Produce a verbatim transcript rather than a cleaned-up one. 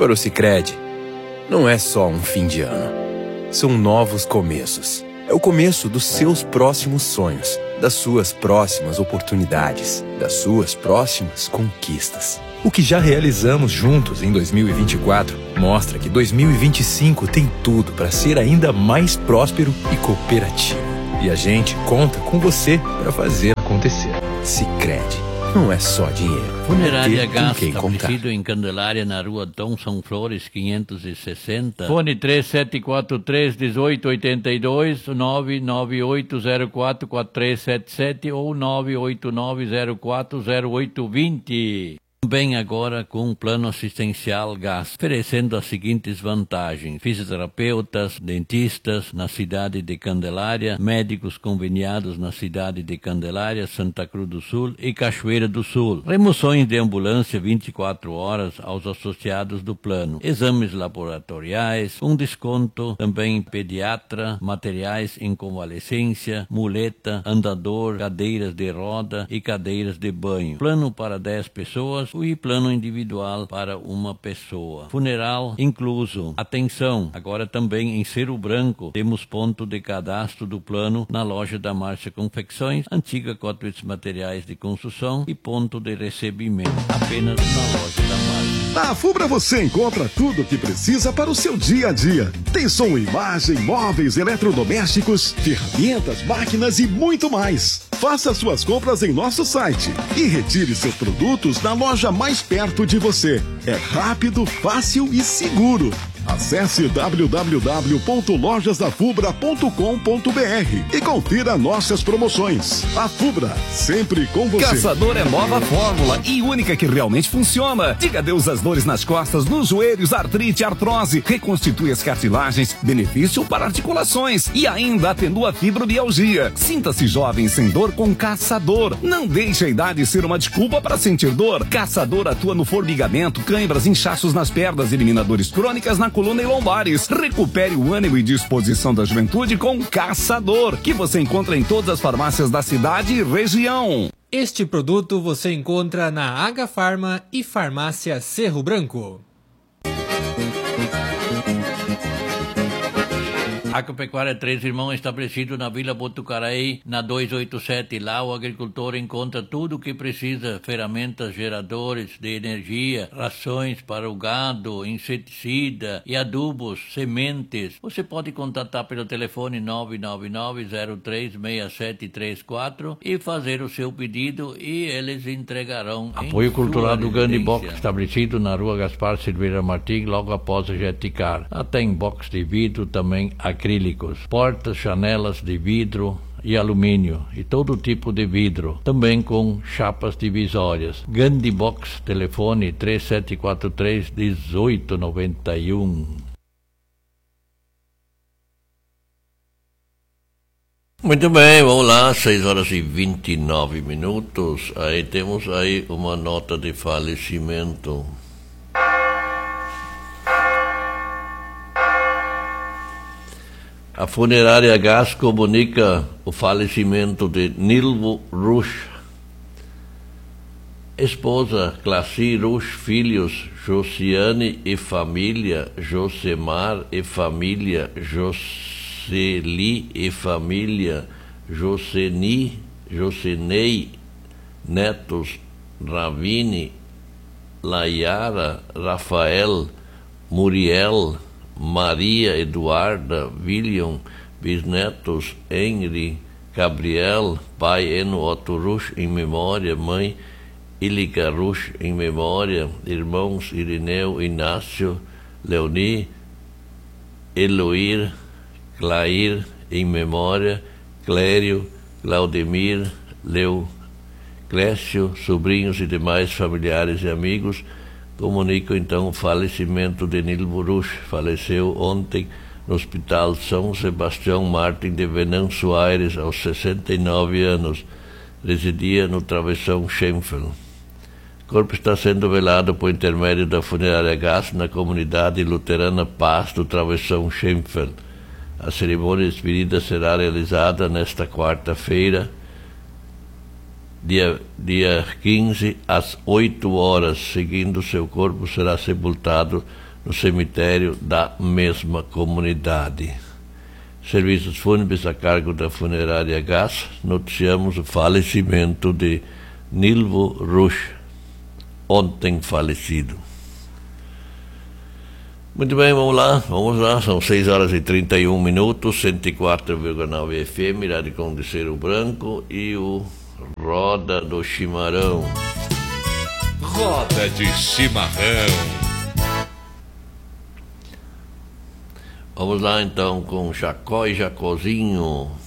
para o Sicredi, não é só um fim de ano. São novos começos. É o começo dos seus próximos sonhos, das suas próximas oportunidades, das suas próximas conquistas. O que já realizamos juntos em dois mil e vinte e quatro mostra que dois mil e vinte e cinco tem tudo para ser ainda mais próspero e cooperativo. E a gente conta com você para fazer acontecer. Sicredi. Não é só dinheiro. Funerária Gás, estabelecido em Candelária, na rua Thomson Flores, quinhentos e sessenta. Fone três sete quatro três, um oito oito dois, nove nove oito zero quatro, quatro três sete sete ou nove oito nove zero quatro zero oito dois zero. Também agora com um plano assistencial Gás, oferecendo as seguintes vantagens: fisioterapeutas, dentistas na cidade de Candelária, médicos conveniados na cidade de Candelária, Santa Cruz do Sul e Cachoeira do Sul, remoções de ambulância vinte e quatro horas aos associados do plano, exames laboratoriais, um desconto também pediatra, materiais em convalescência, muleta, andador, cadeiras de roda e cadeiras de banho, plano para dez pessoas e plano individual para uma pessoa. Funeral incluso. Atenção, agora também em Cerro Branco temos ponto de cadastro do plano na loja da Márcia Confecções, antiga Cotwitz Materiais de Construção e ponto de recebimento apenas na loja da Márcia. Na Fubra você encontra tudo o que precisa para o seu dia a dia. Tem som e imagem, móveis, eletrodomésticos, ferramentas, máquinas e muito mais. Faça suas compras em nosso site e retire seus produtos na loja mais perto de você. É rápido, fácil e seguro. Acesse w w w ponto lojas da fubra ponto com ponto b r e confira nossas promoções. A Fubra, sempre com você. Caçador é nova fórmula e única que realmente funciona. Diga adeus às dores nas costas, nos joelhos, artrite, artrose, reconstitui as cartilagens, benefício para articulações e ainda atenua a fibromialgia. Sinta-se jovem sem dor com Caçador. Não deixe a idade ser uma desculpa para sentir dor. Caçador atua no formigamento, cãibras, inchaços nas pernas, elimina dores crônicas na coluna e lombares. Recupere o ânimo e disposição da juventude com Caçador, que você encontra em todas as farmácias da cidade e região. Este produto você encontra na H Farma e Farmácia Cerro Branco. Agropecuária Três Irmãos, estabelecido na Vila Botucaraí, na duzentos e oitenta e sete. Lá o agricultor encontra tudo o que precisa: ferramentas, geradores de energia, rações para o gado, inseticida e adubos, sementes. Você pode contatar pelo telefone nove nove nove zero três seis sete três quatro e fazer o seu pedido e eles entregarão. Apoio cultural do Gandhi Box, estabelecido na rua Gaspar Silveira Martins, logo após a Jeticar. Até em box de vidro também aqui. Acrílicos, portas, janelas de vidro e alumínio e todo tipo de vidro, também com chapas divisórias. Gandhi Box, telefone três sete quatro três, um oito nove um. Muito bem, vamos lá, seis horas e vinte e nove minutos. Aí temos aí uma nota de falecimento. A funerária Gás comunica o falecimento de Nilvo Rush, esposa Classi Rush, filhos Josiane e família, Josemar e família, Joseli e família, Joseni, Josenei, netos Ravine, Layara, Rafael, Muriel, Maria Eduarda, William, bisnetos Henry, Gabriel, pai Eno Otto Rush em memória, mãe Ilica Rush em memória, irmãos Irineu, Inácio, Leoni, Eloir, Clair em memória, Clério, Claudemir, Leu, Clécio, sobrinhos e demais familiares e amigos. Comunico então o falecimento de Nilvo Rush. Faleceu ontem no Hospital São Sebastião Martin de Venâncio Aires, aos sessenta e nove anos. Residia no Travessão Schenfeld. O corpo está sendo velado por intermédio da funerária Gás na comunidade luterana Paz do Travessão Schenfeld. A cerimônia de despedida será realizada nesta quarta-feira, Dia, dia quinze, às oito horas. Seguindo, seu corpo será sepultado no cemitério da mesma comunidade. Serviços fúnebres a cargo da Funerária Gás, noticiamos o falecimento de Nilvo Rush, ontem falecido. Muito bem, vamos lá, vamos lá, são seis horas e trinta e um minutos, cento e quatro vírgula nove F M, Rádio Conde de Cerro Branco e o Roda do Chimarrão. Roda de Chimarrão. Vamos lá então com Jacó e Jacozinho.